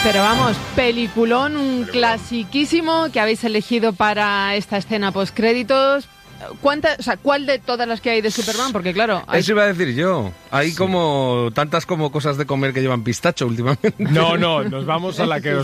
Pero vamos, peliculón, un clasiquísimo que habéis elegido para esta escena postcréditos. ¿Cuál de todas las que hay de Superman? Porque claro... Eso iba a decir yo. Hay como tantas como cosas de comer que llevan pistacho últimamente. No, nos vamos a la que